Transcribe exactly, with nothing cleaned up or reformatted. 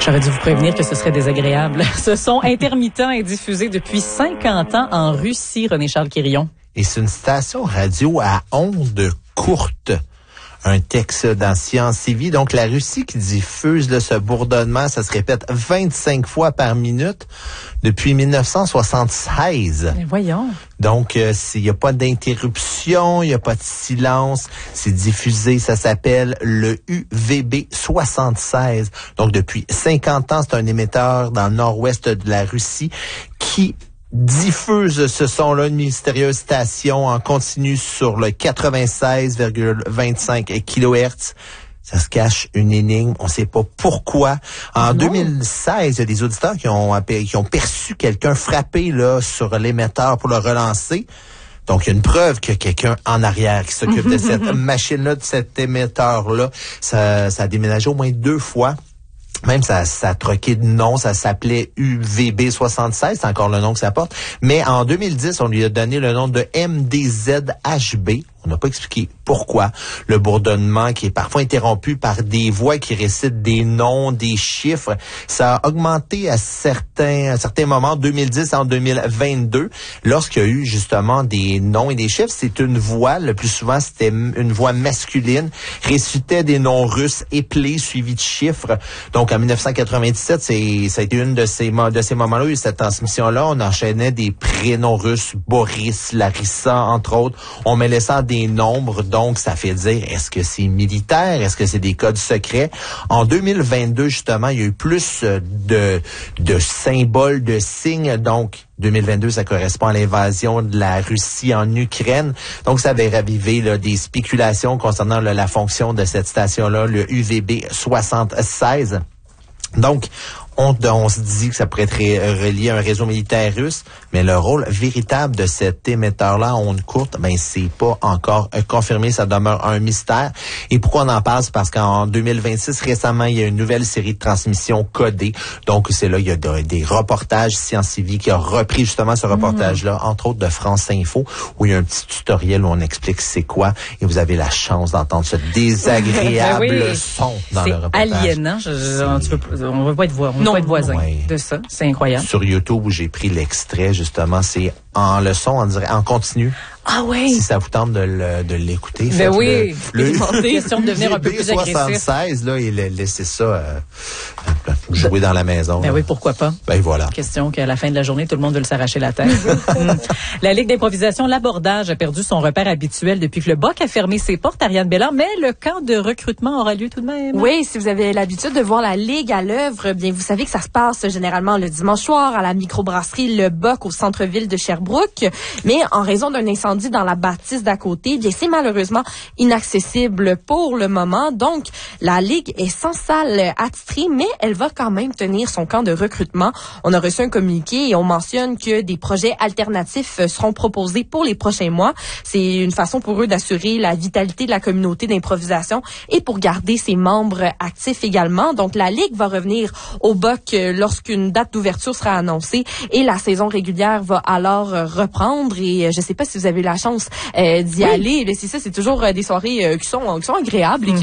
J'aurais dû vous prévenir que ce serait désagréable. Ce son intermittent est diffusé depuis cinquante ans en Russie, René-Charles Quirion. Et c'est une station radio à ondes courtes. Un texte dans Science et Vie. Donc, la Russie qui diffuse là, ce bourdonnement, ça se répète vingt-cinq fois par minute depuis mille neuf cent soixante-seize. Mais voyons. Donc, il euh, n'y a pas d'interruption, il n'y a pas de silence. C'est diffusé, ça s'appelle le U V B soixante-seize. Donc, depuis cinquante ans, c'est un émetteur dans le nord-ouest de la Russie qui diffuse ce son-là, une mystérieuse station en continu sur le quatre-vingt-seize virgule vingt-cinq kilohertz. Ça se cache une énigme, on ne sait pas pourquoi. En non. deux mille seize, il y a des auditeurs qui ont, qui ont perçu quelqu'un frapper là sur l'émetteur pour le relancer. Donc, il y a une preuve qu'il y a quelqu'un en arrière qui s'occupe de cette machine-là, de cet émetteur-là. Ça, ça a déménagé au moins deux fois. Même ça, ça a troqué de nom, ça s'appelait U V B soixante-seize, c'est encore le nom que ça porte. Mais en deux mille dix, on lui a donné le nom de M D Z H B. On n'a pas expliqué pourquoi. Le bourdonnement qui est parfois interrompu par des voix qui récitent des noms, des chiffres, ça a augmenté à certains, à certains moments, deux mille dix en deux mille vingt-deux, lorsqu'il y a eu justement des noms et des chiffres. C'est une voix, le plus souvent c'était une voix masculine, récitait des noms russes épelés suivis de chiffres. Donc en mille neuf cent quatre-vingt-dix-sept, c'est, ça a été une de ces, de ces moments-là, eu cette transmission-là. On enchaînait des prénoms russes, Boris, Larissa, entre autres. On mêlait ça à des des nombres, donc ça fait dire, est-ce que c'est militaire? Est-ce que c'est des codes secrets? En deux mille vingt-deux, justement, il y a eu plus de, de symboles, de signes, donc deux mille vingt-deux, ça correspond à l'invasion de la Russie en Ukraine. Donc, ça avait ravivé là, des spéculations concernant là, la fonction de cette station-là, le U V B soixante-seize. Donc, on, on se dit que ça pourrait être relié à un réseau militaire russe, mais le rôle véritable de cet émetteur-là à ondes courtes, ben c'est pas encore confirmé, ça demeure un mystère. Et pourquoi on en parle? C'est parce qu'en deux mille vingt-six, récemment, il y a une nouvelle série de transmissions codées. Donc, c'est là, il y a de, des reportages Science et Vie qui a repris justement ce reportage-là, mmh. entre autres de France Info, où il y a un petit tutoriel où on explique c'est quoi, et vous avez la chance d'entendre ce désagréable oui. son dans c'est le reportage. C'est aliénant. Je, je, on ne peut, on veut pas être voix. On non, être voisin ouais. de ça. C'est incroyable. Sur YouTube, où j'ai pris l'extrait, justement, c'est en leçon, on dirait, en continu. Ah oui. Si ça vous tente de, le, de l'écouter. Ben oui. Le, le question de devenir un peu plus agressif. soixante-seize, là, et laissez ça euh, jouer dans la maison. Ben là. Oui, pourquoi pas. Ben voilà. Question qu'à la fin de la journée, tout le monde veut le s'arracher la tête. La Ligue d'improvisation L'Abordage a perdu son repère habituel depuis que le B O C a fermé ses portes, Ariane Bélan, mais le camp de recrutement aura lieu tout de même. Oui, si vous avez l'habitude de voir la Ligue à l'œuvre, bien, vous savez que ça se passe généralement le dimanche soir à la microbrasserie Le Boc au centre-ville de Sherbrooke. Mais en raison d'un incendie dans la bâtisse d'à côté, bien, c'est malheureusement inaccessible pour le moment. Donc, la Ligue est sans salle attitrée, mais elle va quand même tenir son camp de recrutement. On a reçu un communiqué et on mentionne que des projets alternatifs seront proposés pour les prochains mois. C'est une façon pour eux d'assurer la vitalité de la communauté d'improvisation et pour garder ses membres actifs également. Donc, la Ligue va revenir au B O C lorsqu'une date d'ouverture sera annoncée et la saison régulière va alors reprendre. Et je sais pas si vous avez eu la chance euh, d'y oui. aller. Mais c'est ça, c'est toujours euh, des soirées euh, qui sont qui sont agréables et qui